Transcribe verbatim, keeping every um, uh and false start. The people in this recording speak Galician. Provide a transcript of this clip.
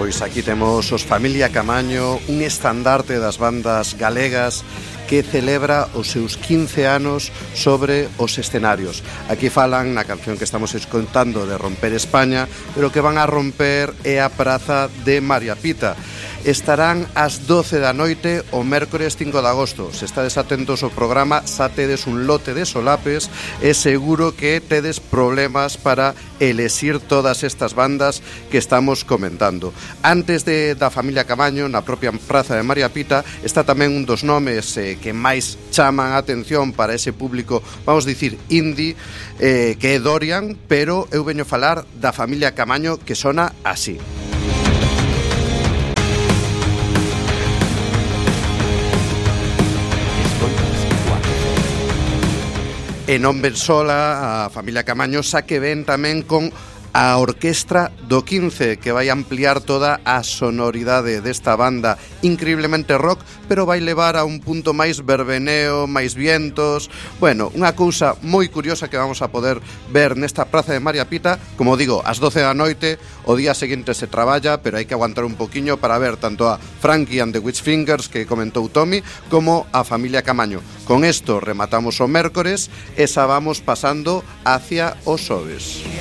Pois aquí temos os Familia Camaño, un estandarte das bandas galegas que celebra os seus quince anos sobre os escenarios. Aquí falan na canción que estamos escoitando de Romper España, pero que van a romper é a praza de María Pita. Estarán ás doce da noite o mércores cinco de agosto. Se estades atentos ao programa, xa tedes un lote de solapes e seguro que tedes problemas para elexir todas estas bandas que estamos comentando. Antes de da Familia Camaño, na propia praza de María Pita, está tamén un dos nomes eh, que máis chaman a atención para ese público, vamos dicir, indie, eh, que é Dorian, pero eu veño falar da Familia Camaño, que sona así. E non ven sola a Familia Camaño, xa que ven tamén con a Orquestra do quince, que vai ampliar toda a sonoridade desta banda increíblemente rock, pero vai levar a un punto máis verbeneo, máis vientos. Bueno, unha cousa moi curiosa que vamos a poder ver nesta praza de María Pita. Como digo, ás doce da noite, o día seguinte se traballa, pero hai que aguantar un poquiño para ver tanto a Frankie and the Witchfingers, que comentou Tommy, como a Familia Camaño. Con isto rematamos o mércores e xa vamos pasando hacia os xoves.